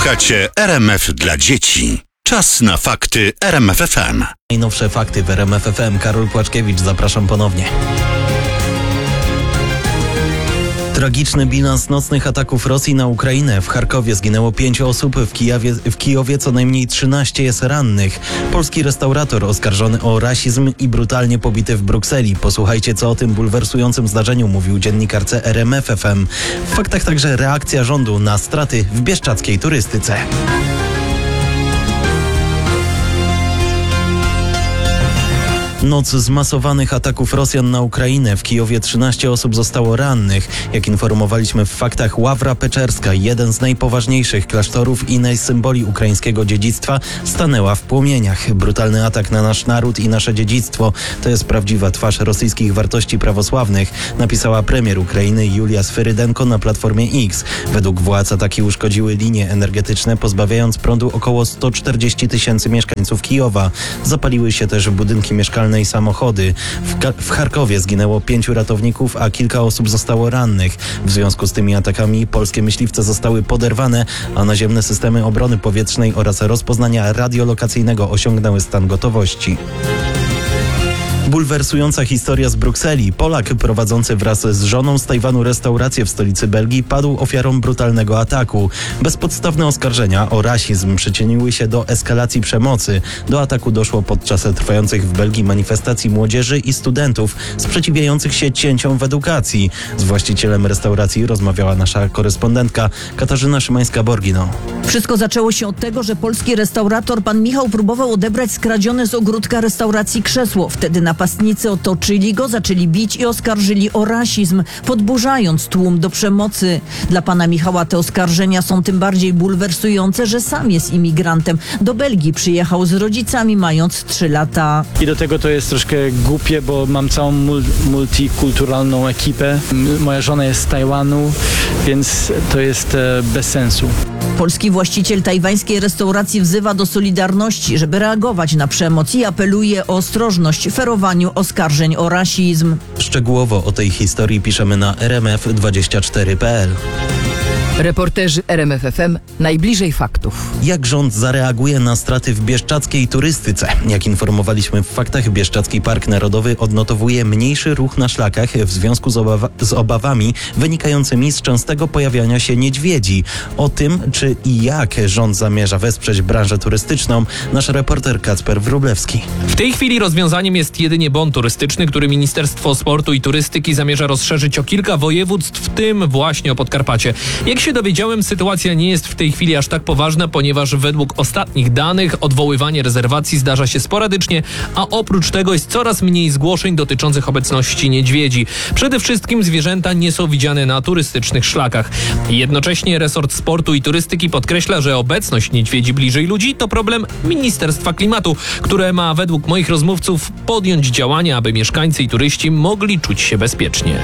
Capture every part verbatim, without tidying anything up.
Słuchacie R M F dla dzieci. Czas na fakty R M F F M. Najnowsze fakty w R M F F M. Karol Płaczkiewicz, zapraszam ponownie. Tragiczny bilans nocnych ataków Rosji na Ukrainę. W Charkowie zginęło pięć osób, w Kijowie, w Kijowie co najmniej trzynaście jest rannych. Polski restaurator oskarżony o rasizm i brutalnie pobity w Brukseli. Posłuchajcie, co o tym bulwersującym zdarzeniu mówił dziennikarce R M F F M. W faktach także reakcja rządu na straty w bieszczackiej turystyce. Noc zmasowanych ataków Rosjan na Ukrainę. W Kijowie trzynaście osób zostało rannych. Jak informowaliśmy w faktach, Ławra Peczerska, jeden z najpoważniejszych klasztorów i najsymboli ukraińskiego dziedzictwa, stanęła w płomieniach. Brutalny atak na nasz naród i nasze dziedzictwo to jest prawdziwa twarz rosyjskich wartości prawosławnych, napisała premier Ukrainy Julia Swyrydenko na Platformie X. Według władz ataki uszkodziły linie energetyczne, pozbawiając prądu około sto czterdzieści tysięcy mieszkańców Kijowa. Zapaliły się też budynki mieszkalne i samochody. W, Ka- w Charkowie zginęło pięciu ratowników, a kilka osób zostało rannych. W związku z tymi atakami polskie myśliwce zostały poderwane, a naziemne systemy obrony powietrznej oraz rozpoznania radiolokacyjnego osiągnęły stan gotowości. Bulwersująca historia z Brukseli. Polak prowadzący wraz z żoną z Tajwanu restaurację w stolicy Belgii padł ofiarą brutalnego ataku. Bezpodstawne oskarżenia o rasizm przyczyniły się do eskalacji przemocy. Do ataku doszło podczas trwających w Belgii manifestacji młodzieży i studentów sprzeciwiających się cięciom w edukacji. Z właścicielem restauracji rozmawiała nasza korespondentka Katarzyna Szymańska-Borgino. Wszystko zaczęło się od tego, że polski restaurator pan Michał próbował odebrać skradzione z ogródka restauracji krzesło. Wtedy napastnicy otoczyli go, zaczęli bić i oskarżyli o rasizm, podburzając tłum do przemocy. Dla pana Michała te oskarżenia są tym bardziej bulwersujące, że sam jest imigrantem. Do Belgii przyjechał z rodzicami, mając trzy lata. I do tego to jest troszkę głupie, bo mam całą mul- multikulturalną ekipę. M- moja żona jest z Tajwanu, więc to jest e, bez sensu. Polski właściciel tajwańskiej restauracji wzywa do solidarności, żeby reagować na przemoc i apeluje o ostrożność w ferowaniu oskarżeń o rasizm. Szczegółowo o tej historii piszemy na r m f dwadzieścia cztery kropka p l. Reporterzy R M F F M najbliżej faktów. Jak rząd zareaguje na straty w bieszczackiej turystyce? Jak informowaliśmy w faktach, Bieszczacki Park Narodowy odnotowuje mniejszy ruch na szlakach w związku z, obawa- z obawami wynikającymi z częstego pojawiania się niedźwiedzi. O tym, czy i jak rząd zamierza wesprzeć branżę turystyczną, nasz reporter Kacper Wróblewski. W tej chwili rozwiązaniem jest jedynie bon turystyczny, który Ministerstwo Sportu i Turystyki zamierza rozszerzyć o kilka województw, w tym właśnie o Podkarpacie. Jak się dowiedziałem, sytuacja nie jest w tej chwili aż tak poważna, ponieważ według ostatnich danych odwoływanie rezerwacji zdarza się sporadycznie, a oprócz tego jest coraz mniej zgłoszeń dotyczących obecności niedźwiedzi. Przede wszystkim zwierzęta nie są widziane na turystycznych szlakach. Jednocześnie resort sportu i turystyki podkreśla, że obecność niedźwiedzi bliżej ludzi to problem Ministerstwa Klimatu, które ma według moich rozmówców podjąć działania, aby mieszkańcy i turyści mogli czuć się bezpiecznie.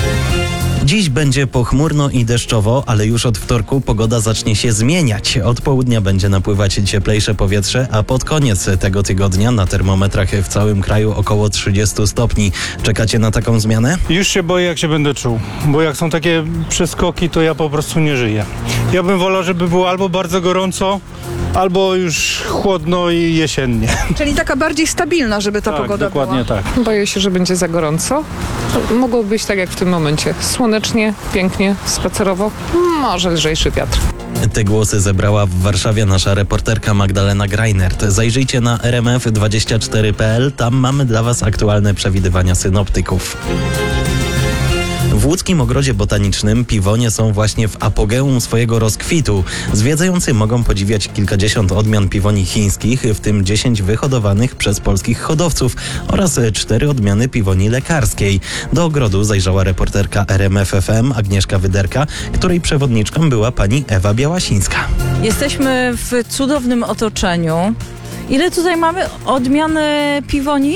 Dziś będzie pochmurno i deszczowo, ale już od wtorku pogoda zacznie się zmieniać. Od południa będzie napływać cieplejsze powietrze, a pod koniec tego tygodnia na termometrach w całym kraju około trzydzieści stopni. Czekacie na taką zmianę? Już się boję, jak się będę czuł, bo jak są takie przeskoki, to ja po prostu nie żyję. Ja bym wolał, żeby było albo bardzo gorąco, albo już chłodno i jesiennie. Czyli taka bardziej stabilna, żeby ta Tak, pogoda dokładnie była. tak. Boję się, że będzie za gorąco. Mogło być tak jak w tym momencie. Słonecznie, pięknie, spacerowo, może lżejszy wiatr. Te głosy zebrała w Warszawie nasza reporterka Magdalena Greinert. Zajrzyjcie na r m f dwadzieścia cztery kropka p l, tam mamy dla Was aktualne przewidywania synoptyków. W Łódzkim Ogrodzie Botanicznym piwonie są właśnie w apogeum swojego rozkwitu. Zwiedzający mogą podziwiać kilkadziesiąt odmian piwoni chińskich, w tym dziesięć wyhodowanych przez polskich hodowców oraz cztery odmiany piwoni lekarskiej. Do ogrodu zajrzała reporterka R M F F M Agnieszka Wyderka, której przewodniczką była pani Ewa Białasińska. Jesteśmy w cudownym otoczeniu. Ile tutaj mamy odmian piwoni?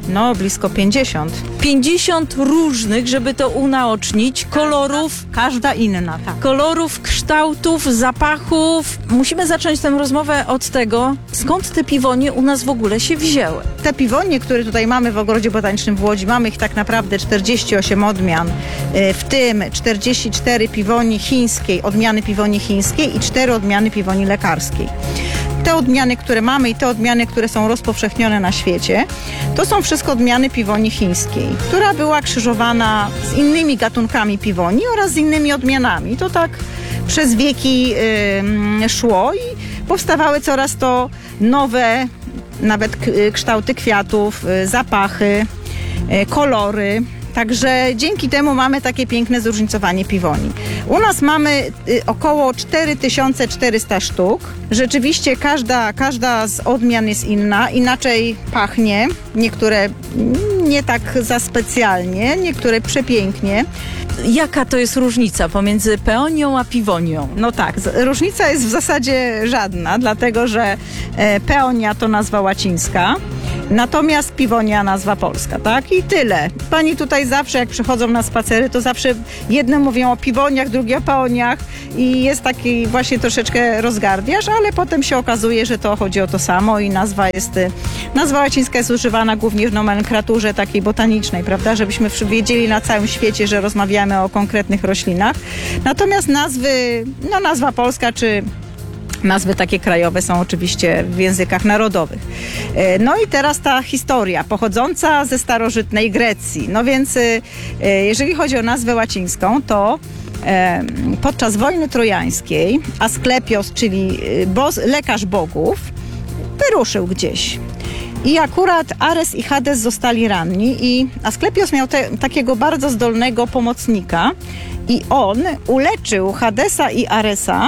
No, blisko pięćdziesiąt. pięćdziesiąt różnych, żeby to unaocznić, kolorów, Każda inna, tak. kolorów, kształtów, zapachów. Musimy zacząć tę rozmowę od tego, skąd te piwonie u nas w ogóle się wzięły. Te piwonie, które tutaj mamy w Ogrodzie Botanicznym w Łodzi, mamy ich tak naprawdę czterdzieści osiem odmian, y, w tym czterdzieści cztery piwoni chińskiej, odmiany piwoni chińskiej i cztery odmiany piwoni lekarskiej. Te odmiany, które mamy i te odmiany, które są rozpowszechnione na świecie, to są wszystko odmiany piwoni chińskiej, która była krzyżowana z innymi gatunkami piwoni oraz z innymi odmianami. To tak przez wieki y, szło i powstawały coraz to nowe, nawet k- kształty kwiatów, y, zapachy, y, kolory. Także dzięki temu mamy takie piękne zróżnicowanie piwoni. U nas mamy y, około cztery tysiące czterysta sztuk. Rzeczywiście każda, każda z odmian jest inna, inaczej pachnie. Niektóre nie tak za specjalnie, niektóre przepięknie. Jaka to jest różnica pomiędzy peonią a piwonią? No tak, z- różnica jest w zasadzie żadna, dlatego że e, peonia to nazwa łacińska, natomiast piwonia nazwa polska, tak? I tyle. Pani tutaj zawsze, jak przychodzą na spacery, to zawsze jedne mówią o piwoniach, drugie o peoniach i jest taki właśnie troszeczkę rozgardiaż, ale potem się okazuje, że to chodzi o to samo i nazwa jest, e, nazwa łacińska jest używana głównie w nomenklaturze takiej botanicznej, prawda? Żebyśmy wszy- wiedzieli na całym świecie, że rozmawiamy o konkretnych roślinach. Natomiast nazwy, no nazwa polska czy nazwy takie krajowe są oczywiście w językach narodowych. E, No i teraz ta historia pochodząca ze starożytnej Grecji. No więc e, e, jeżeli chodzi o nazwę łacińską, to e, podczas wojny trojańskiej Asklepios, czyli e, bos, lekarz bogów, wyruszył gdzieś. I akurat Ares i Hades zostali ranni i Asklepios miał te, takiego bardzo zdolnego pomocnika i on uleczył Hadesa i Aresa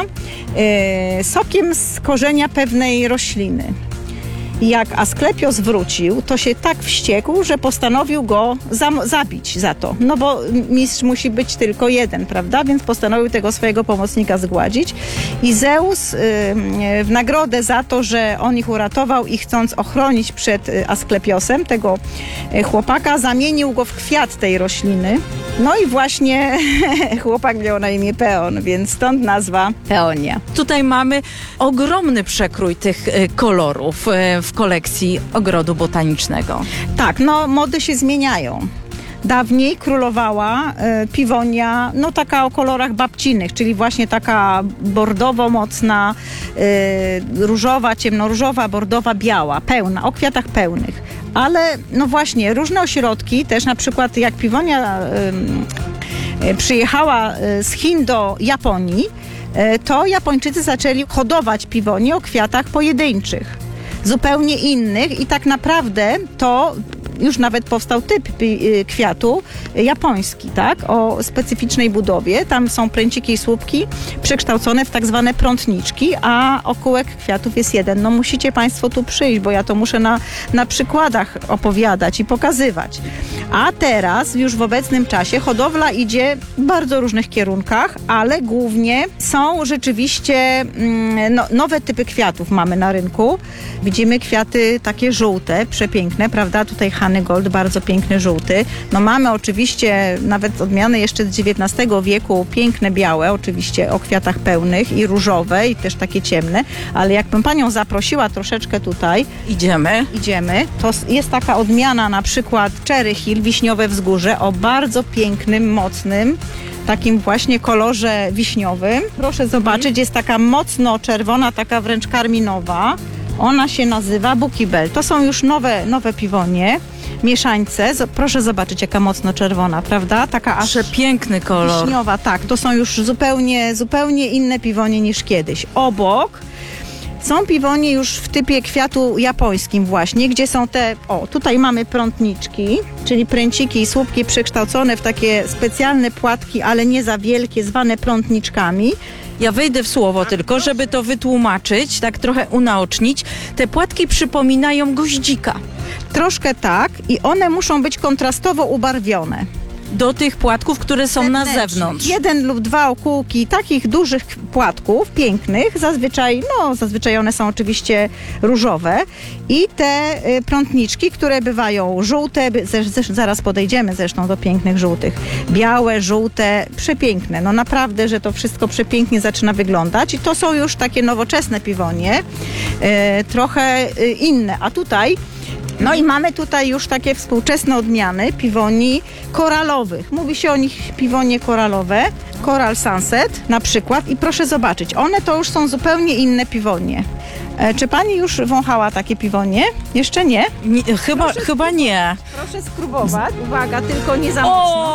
e, sokiem z korzenia pewnej rośliny. I jak Asklepios wrócił, to się tak wściekł, że postanowił go zam- zabić za to. No bo mistrz musi być tylko jeden, prawda? Więc postanowił tego swojego pomocnika zgładzić. I Zeus y, y, w nagrodę za to, że on ich uratował i chcąc ochronić przed y, Asklepiosem, tego y, chłopaka, zamienił go w kwiat tej rośliny. No i właśnie chłopak miał na imię Peon, więc stąd nazwa Peonia. Tutaj mamy ogromny przekrój tych e, kolorów e, w kolekcji Ogrodu Botanicznego. Tak, no mody się zmieniają. Dawniej królowała e, piwonia, no taka o kolorach babcinych, czyli właśnie taka bordowo mocna, e, różowa, ciemnoróżowa, bordowa, biała, pełna, o kwiatach pełnych. Ale no właśnie, różne ośrodki, też na przykład jak piwonia e, e, przyjechała e, z Chin do Japonii, e, to Japończycy zaczęli hodować piwonię o kwiatach pojedynczych, zupełnie innych i tak naprawdę to już nawet powstał typ pi- kwiatu japoński, tak, o specyficznej budowie. Tam są pręciki i słupki przekształcone w tak zwane prątniczki, a okółek kwiatów jest jeden. No musicie Państwo tu przyjść, bo ja to muszę na, na przykładach opowiadać i pokazywać. A teraz, już w obecnym czasie, hodowla idzie w bardzo różnych kierunkach, ale głównie są rzeczywiście mm, no, nowe typy kwiatów mamy na rynku. Widzimy kwiaty takie żółte, przepiękne, prawda? Tutaj Honeygold, bardzo piękny żółty. No mamy oczywiście nawet odmiany jeszcze z dziewiętnastego wieku, piękne białe, oczywiście o kwiatach pełnych i różowe i też takie ciemne, ale jakbym Panią zaprosiła troszeczkę tutaj, Idziemy. idziemy, to s- jest taka odmiana na przykład Cherry Hill, wiśniowe wzgórze o bardzo pięknym, mocnym, takim właśnie kolorze wiśniowym. Proszę zobaczyć, jest taka mocno czerwona, taka wręcz karminowa. Ona się nazywa Bukibel. To są już nowe, nowe piwonie, mieszańce. Z- Proszę zobaczyć, jaka mocno czerwona, prawda? Taka aż Przepiękny kolor. wiśniowa, tak. To są już zupełnie, zupełnie inne piwonie niż kiedyś. Obok są piwonie już w typie kwiatu japońskim właśnie, gdzie są te, o, tutaj mamy prątniczki, czyli pręciki i słupki przekształcone w takie specjalne płatki, ale nie za wielkie, zwane prątniczkami. Ja wejdę w słowo tylko, żeby to wytłumaczyć, tak trochę unaocznić. Te płatki przypominają goździka. Troszkę tak i one muszą być kontrastowo ubarwione. do tych płatków, które są na zewnątrz. Jeden lub dwa okułki takich dużych płatków, pięknych, zazwyczaj, no zazwyczaj one są oczywiście różowe i te y, prątniczki, które bywają żółte, by, z, z, zaraz podejdziemy zresztą do pięknych żółtych, białe, żółte, przepiękne, no naprawdę, że to wszystko przepięknie zaczyna wyglądać i to są już takie nowoczesne piwonie, y, trochę y, inne, a tutaj no i mamy tutaj już takie współczesne odmiany piwoni koralowych. Mówi się o nich piwonie koralowe, Coral Sunset na przykład i proszę zobaczyć, one to już są zupełnie inne piwonie. E, czy pani już wąchała takie piwonie? Jeszcze nie? nie chyba, proszę chyba nie. Proszę spróbować. Uwaga, tylko nie za mocno.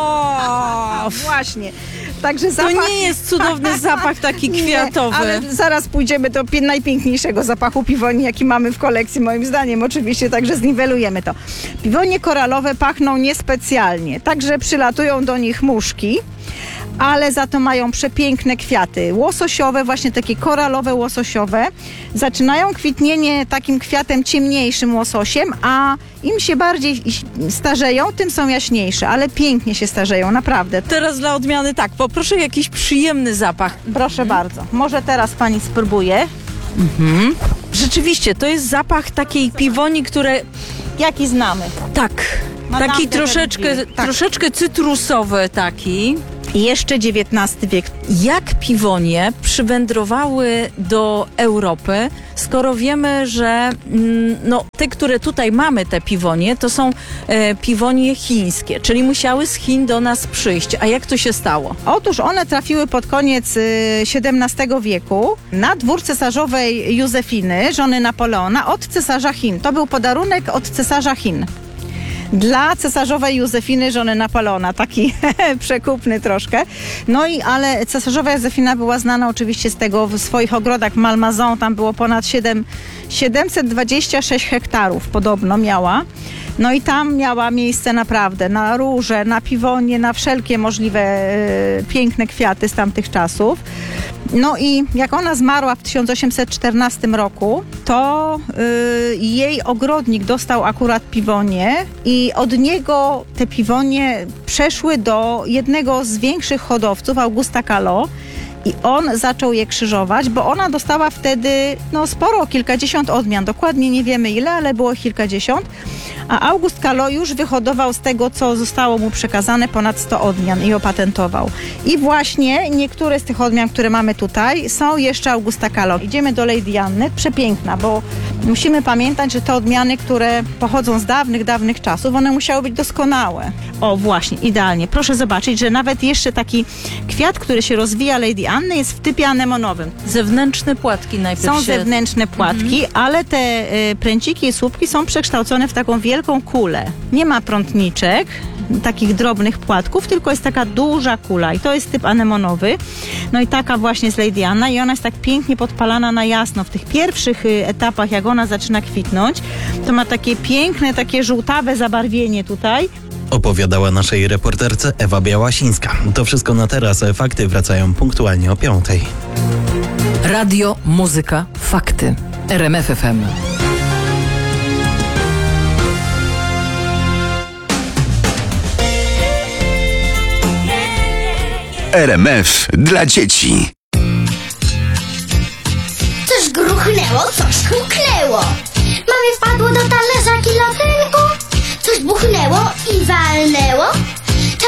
O! Właśnie. Także To zapach... nie jest cudowny zapach taki kwiatowy. Nie, ale zaraz pójdziemy do pi- najpiękniejszego zapachu piwoni, jaki mamy w kolekcji, moim zdaniem oczywiście, także zniwelujemy to. Piwonie koralowe pachną niespecjalnie, także przylatują do nich muszki, ale za to mają przepiękne kwiaty łososiowe, właśnie takie koralowe łososiowe. Zaczynają kwitnienie takim kwiatem ciemniejszym łososiem, a im się bardziej starzeją, tym są jaśniejsze, ale pięknie się starzeją, naprawdę. Teraz dla odmiany tak, poproszę jakiś przyjemny zapach. Proszę bardzo. Może teraz pani spróbuje. Mhm. Rzeczywiście, to jest zapach takiej piwoni, które... Jaki znamy. Tak, Madame taki de troszeczkę, Belleville. Tak. troszeczkę cytrusowy taki. I jeszcze dziewiętnasty wiek. Jak piwonie przywędrowały do Europy, skoro wiemy, że mm, no, te, które tutaj mamy, te piwonie, to są e, piwonie chińskie, czyli musiały z Chin do nas przyjść. A jak to się stało? Otóż one trafiły pod koniec y, siedemnastego wieku na dwór cesarzowej Józefiny, żony Napoleona, od cesarza Chin. To był podarunek od cesarza Chin. Dla cesarzowej Józefiny, żony Napoleona, taki przekupny troszkę. No i ale cesarzowa Józefina była znana oczywiście z tego w swoich ogrodach w Malmaison, tam było ponad siedemset dwadzieścia sześć hektarów podobno miała. No i tam miała miejsce naprawdę na róże, na piwonie, na wszelkie możliwe e, piękne kwiaty z tamtych czasów. No i jak ona zmarła w tysiąc osiemset czternastym roku, to y, jej ogrodnik dostał akurat piwonie i od niego te piwonie przeszły do jednego z większych hodowców, Augusta Callot. I on zaczął je krzyżować, bo ona dostała wtedy no sporo, kilkadziesiąt odmian. Dokładnie nie wiemy ile, ale było kilkadziesiąt. A August Callot już wyhodował z tego, co zostało mu przekazane, ponad sto odmian i opatentował. I właśnie niektóre z tych odmian, które mamy tutaj, są jeszcze Augusta Callot. Idziemy do Lady Anny. Przepiękna, bo musimy pamiętać, że te odmiany, które pochodzą z dawnych, dawnych czasów, one musiały być doskonałe. O, właśnie, idealnie. Proszę zobaczyć, że nawet jeszcze taki kwiat, który się rozwija Lady Anny, jest w typie anemonowym. Zewnętrzne płatki najpierw Są się... zewnętrzne płatki, mhm. ale te y, pręciki i słupki są przekształcone w taką wielką kulę. Nie ma prątniczek, takich drobnych płatków, tylko jest taka duża kula i to jest typ anemonowy. No i taka właśnie jest Lady Anna i ona jest tak pięknie podpalana na jasno. W tych pierwszych y, etapach, jak ona zaczyna kwitnąć, to ma takie piękne, takie żółtawe zabarwienie tutaj. Opowiadała naszej reporterce Ewa Białasińska. To wszystko na teraz. Fakty wracają punktualnie o piątej. Radio, muzyka, fakty. R M F F M. R M F dla dzieci. Coś gruchnęło, coś huknęło. Mamie wpadło do talerza kilo tylko. Coś buchnęło i walnęło.